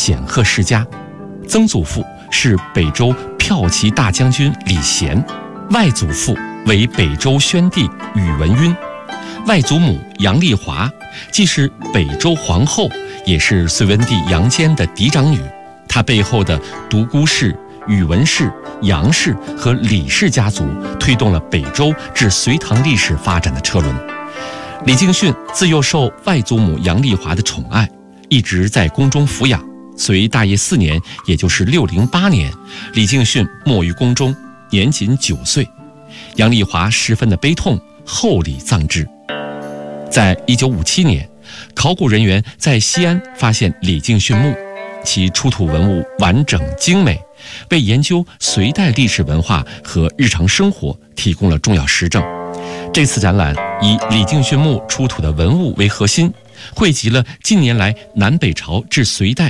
显赫世家，曾祖父是北周骠骑大将军李贤，外祖父为北周宣帝宇文赟，外祖母杨丽华既是北周皇后，也是隋文帝杨坚的嫡长女。她背后的独孤氏、宇文氏、杨氏和李氏家族，推动了北周至隋唐历史发展的车轮。李敬训自幼受外祖母杨丽华的宠爱，一直在宫中抚养。隋大业4年，也就是608年，李敬训没于宫中，年仅9岁。杨丽华十分的悲痛，厚礼葬之。在1957年，考古人员在西安发现李敬训墓，其出土文物完整精美，为研究隋代历史文化和日常生活提供了重要实证。这次展览以李敬训墓出土的文物为核心，汇集了近年来南北朝至隋代